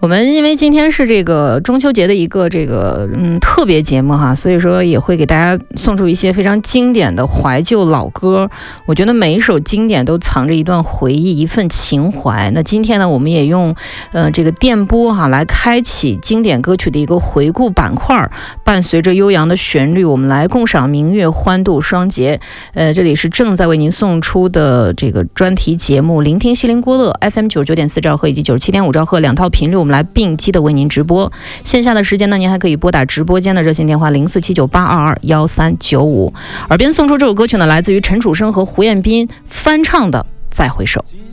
我们因为今天是这个中秋节的一个特别节目哈，所以说也会给大家送出一些非常经典的怀旧老歌。我觉得每一首经典都藏着一段回忆，一份情怀。那今天呢，我们也用这个电波哈来开启经典歌曲的一个回顾板块，伴随着悠扬的旋律，我们来共赏明月，欢度双节。这里是正在为您送出的这个专题节目，聆听西林郭勒 FM 99.4兆赫以及97.5兆赫两套频率，我们来并机的为您直播。线下的时间呢，您还可以拨打直播间的热线电话0479822395。耳边送出这首歌曲呢，来自于陈楚生和胡彦斌翻唱的《再回首》。